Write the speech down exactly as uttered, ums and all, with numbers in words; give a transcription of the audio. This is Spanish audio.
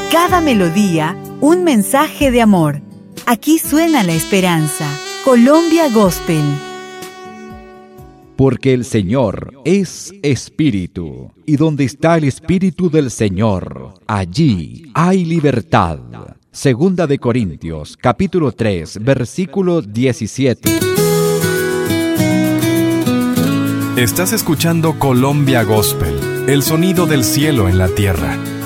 cada melodía, un mensaje de amor. Aquí suena la esperanza. Colombia Gospel. Porque el Señor es Espíritu, y donde está el Espíritu del Señor, allí hay libertad. Segunda de Corintios, capítulo tres, versículo diecisiete. Estás escuchando Colombia Gospel, el sonido del cielo en la tierra.